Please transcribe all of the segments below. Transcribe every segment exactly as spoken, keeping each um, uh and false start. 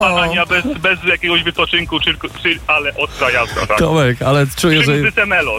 Ania bez, bez jakiegoś wypoczynku, czy, czy, ale ostra jazda, tak? Tomek, ale czuję, że... Czym Semelo,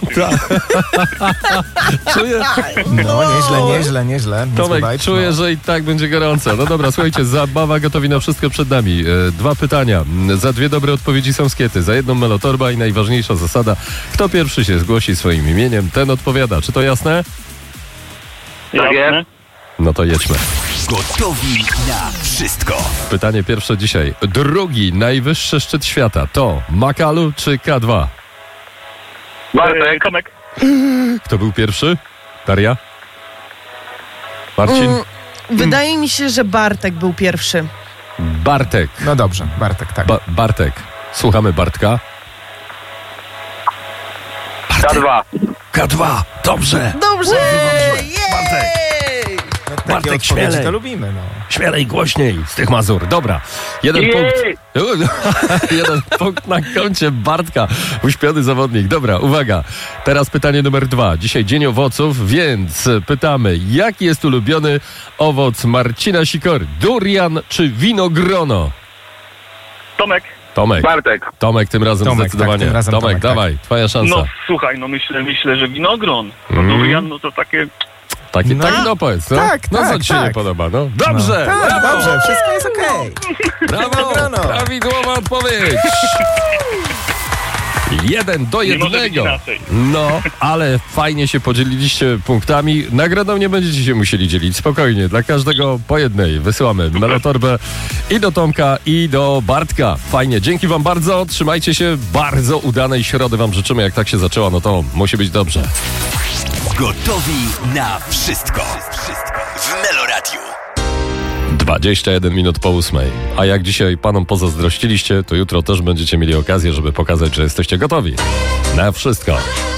Czuję... No, nieźle, nieźle, nieźle. Tomek, Zobacz, czuję, no. że i tak będzie gorąco. No dobra, słuchajcie, zabawa gotowi na wszystko przed nami. E, dwa pytania. Za dwie dobre odpowiedzi są skiety, za jedną melotorba i najważniejsza zasada. Kto pierwszy się zgłosi swoim imieniem, ten odpowiada. Czy to jasne? Jasne. No to jedźmy. Gotowi na wszystko. Pytanie pierwsze dzisiaj. Drugi najwyższy szczyt świata to Makalu czy K dwa? Bartek. Tomek. Kto był pierwszy? Daria? Marcin? Mm, wydaje mi się, że Bartek był pierwszy. Bartek. No dobrze, Bartek, tak. Ba- Bartek. Słuchamy Bartka. K dwa. K dwa. Dobrze. Dobrze! Bartek. Takie Bartek, odpowiedzi śmielej. to lubimy, no. Śmielej, głośniej z tych Mazur. Dobra. Jeden Jej. punkt. Jeden punkt na koncie Bartka. Uśpiony zawodnik. Dobra, uwaga. Teraz pytanie numer dwa. Dzisiaj dzień owoców, więc pytamy, jaki jest ulubiony owoc Marcina Sikory? Durian czy winogrono? Tomek. Tomek. Bartek. Tomek tym razem Tomek, zdecydowanie. tak, tym razem Tomek, Tomek, dawaj, twoja szansa. No słuchaj, no myślę, myślę, że winogron. No Mm. durian, no to takie... Taki, No. taki no powiedz, no. Tak, no co tak, ci się tak. nie podoba, no? Dobrze! No. Tak, brawo! dobrze, wszystko jest okej. Brawo! Brawo. Prawidłowa odpowiedź! Jeden do Nie może być jednego. inaczej. No, ale fajnie się podzieliliście punktami. Nagrodą nie będziecie się musieli dzielić. Spokojnie, dla każdego po jednej. Wysyłamy melotorbę i do Tomka, i do Bartka. Fajnie, dzięki wam bardzo. Trzymajcie się. Bardzo udanej środy wam życzymy. Jak tak się zaczęła, no to musi być dobrze. Gotowi na wszystko. W Meloradiu. dwadzieścia jeden minut po ósmej. A jak dzisiaj panom pozazdrościliście, to jutro też będziecie mieli okazję, żeby pokazać, że jesteście gotowi na wszystko.